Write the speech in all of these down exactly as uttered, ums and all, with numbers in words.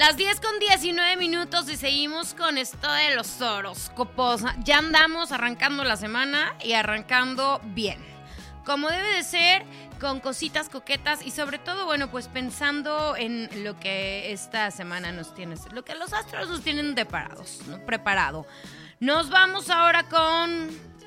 Las diez con diecinueve minutos y seguimos con esto de los horóscopos. Ya andamos arrancando la semana y arrancando bien, como debe de ser, con cositas coquetas y sobre todo, bueno, pues pensando en lo que esta semana nos tiene, lo que los astros nos tienen preparados, ¿no? Preparado. Nos vamos ahora con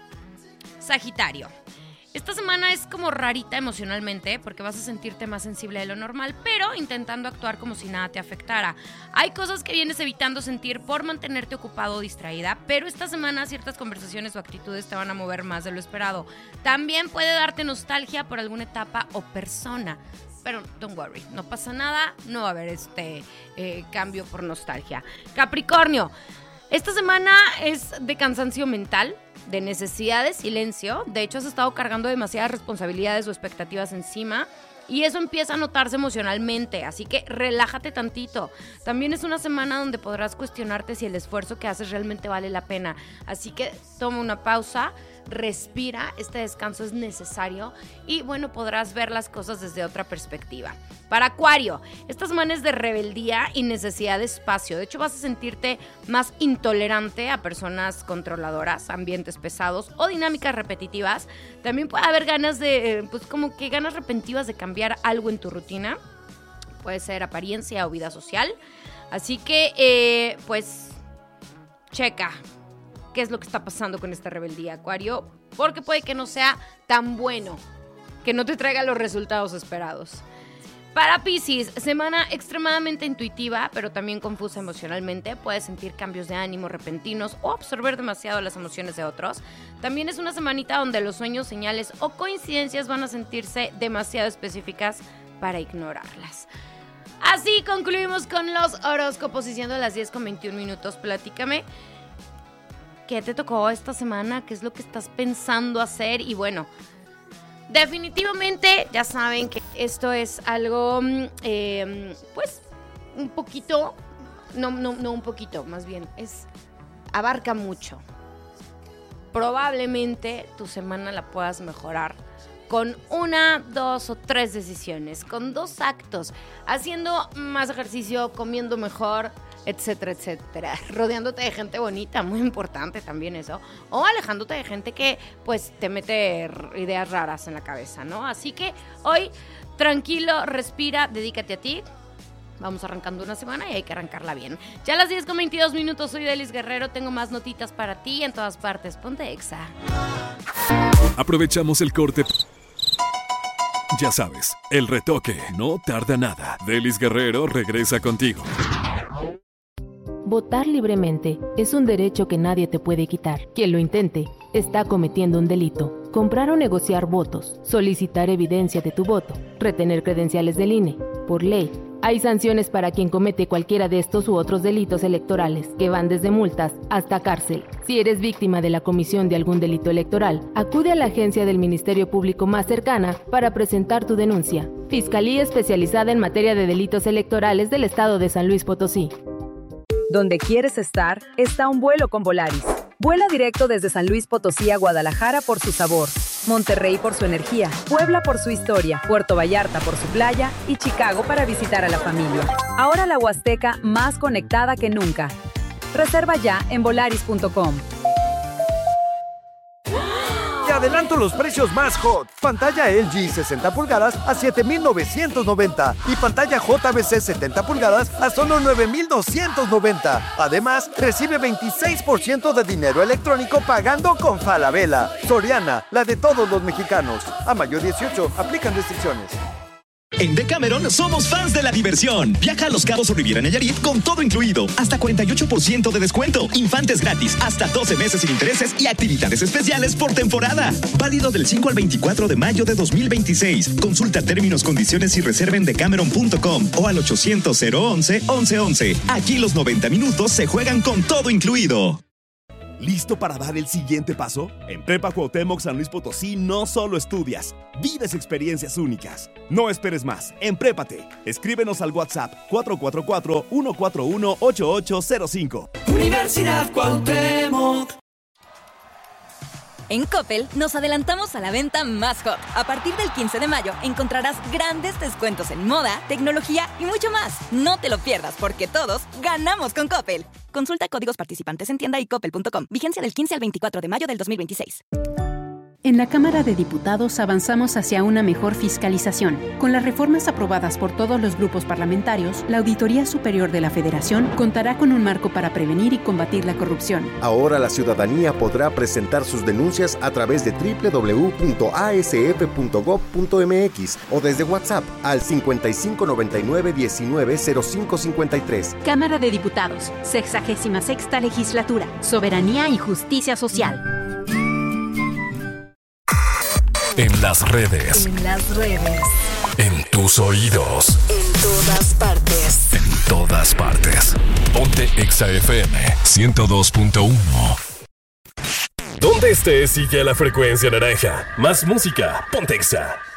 Sagitario. Esta semana es como rarita emocionalmente porque vas a sentirte más sensible de lo normal, pero intentando actuar como si nada te afectara. Hay cosas que vienes evitando sentir por mantenerte ocupado o distraída, pero esta semana ciertas conversaciones o actitudes te van a mover más de lo esperado. También puede darte nostalgia por alguna etapa o persona, pero don't worry, no pasa nada, no va a haber este eh, cambio por nostalgia. Capricornio, esta semana es de cansancio mental, de necesidad de silencio. De hecho, has estado cargando demasiadas responsabilidades o expectativas encima y eso empieza a notarse emocionalmente, así que relájate tantito. También es una semana donde podrás cuestionarte si el esfuerzo que haces realmente vale la pena, así que toma una pausa, respira, este descanso es necesario y bueno, podrás ver las cosas desde otra perspectiva. Para Acuario, esta semana es de rebeldía y necesidad de espacio. De hecho, vas a sentirte más intolerante a personas controladoras, ambientes pesados o dinámicas repetitivas. También puede haber ganas de, eh, pues como que ganas repentivas de cambiar algo en tu rutina. Puede ser apariencia o vida social. Así que, eh, pues, checa qué es lo que está pasando con esta rebeldía, Acuario, porque puede que no sea tan bueno, que no te traiga los resultados esperados. Para Piscis, semana extremadamente intuitiva, pero también confusa emocionalmente. Puedes sentir cambios de ánimo repentinos o absorber demasiado las emociones de otros. También es una semanita donde los sueños, señales o coincidencias van a sentirse demasiado específicas para ignorarlas. Así concluimos con los horóscopos, siendo las diez con veintiún minutos. Platícame, ¿qué te tocó esta semana? ¿Qué es lo que estás pensando hacer? Y bueno, definitivamente ya saben que esto es algo, eh, pues, un poquito, no, no, no un poquito, más bien, es, abarca mucho. Probablemente tu semana la puedas mejorar con una, dos o tres decisiones, con dos actos, haciendo más ejercicio, comiendo mejor, etcétera, etcétera, rodeándote de gente bonita, muy importante también eso, o alejándote de gente que pues te mete ideas raras en la cabeza, ¿no? Así que hoy, tranquilo, respira, dedícate a ti. Vamos arrancando una semana y hay que arrancarla bien. Ya a las diez con veintidós minutos, soy Delis Guerrero, tengo más notitas para ti en todas partes. Ponte Exa. Aprovechamos el corte. Ya sabes, el retoque no tarda nada. Delis Guerrero regresa contigo. Votar libremente es un derecho que nadie te puede quitar. Quien lo intente está cometiendo un delito. Comprar o negociar votos, solicitar evidencia de tu voto, retener credenciales del I N E. Por ley, hay sanciones para quien comete cualquiera de estos u otros delitos electorales, que van desde multas hasta cárcel. Si eres víctima de la comisión de algún delito electoral, acude a la agencia del Ministerio Público más cercana para presentar tu denuncia. Fiscalía Especializada en Materia de Delitos Electorales del Estado de San Luis Potosí. Donde quieres estar, está un vuelo con Volaris. Vuela directo desde San Luis Potosí a Guadalajara por su sabor, Monterrey por su energía, Puebla por su historia, Puerto Vallarta por su playa y Chicago para visitar a la familia. Ahora la Huasteca más conectada que nunca. Reserva ya en volaris punto com. Te adelanto los precios más hot. Pantalla L G sesenta pulgadas a siete mil novecientos noventa y pantalla J V C setenta pulgadas a solo nueve mil doscientos noventa. Además, recibe veintiséis por ciento de dinero electrónico pagando con Falabella. Soriana, la de todos los mexicanos. A mayo dieciocho, aplican restricciones. En Decameron somos fans de la diversión. Viaja a Los Cabos o Riviera Nayarit con todo incluido. Hasta cuarenta y ocho por ciento de descuento. Infantes gratis. Hasta doce meses sin intereses y actividades especiales por temporada. Válido del cinco al veinticuatro de mayo de dos mil veintiséis. Consulta términos, condiciones y reserva en decameron punto com o al ochocientos cero once once once. Aquí los noventa minutos se juegan con todo incluido. ¿Listo para dar el siguiente paso? En Prepa Cuauhtémoc San Luis Potosí no solo estudias, vives experiencias únicas. No esperes más, emprépate. Escríbenos al WhatsApp cuatro cuatro cuatro, uno cuatro uno, ocho ocho cero cinco. Universidad Cuauhtémoc. En Coppel nos adelantamos a la venta más hot. A partir del quince de mayo encontrarás grandes descuentos en moda, tecnología y mucho más. No te lo pierdas porque todos ganamos con Coppel. Consulta códigos participantes en tienda y coppel punto com. Vigencia del quince al veinticuatro de mayo del dos mil veintiséis. En la Cámara de Diputados avanzamos hacia una mejor fiscalización. Con las reformas aprobadas por todos los grupos parlamentarios, la Auditoría Superior de la Federación contará con un marco para prevenir y combatir la corrupción. Ahora la ciudadanía podrá presentar sus denuncias a través de doble u doble u doble u punto a s f punto gob punto m x o desde WhatsApp al cincuenta y cinco noventa y nueve diecinueve cero cinco cincuenta y tres. Cámara de Diputados, sexagésima sexta Legislatura, Soberanía y Justicia Social. En las redes. En las redes. En tus oídos. En todas partes. En todas partes. Ponte Exa F M ciento dos punto uno. Donde estés, sigue la frecuencia naranja. Más música. Ponte Exa.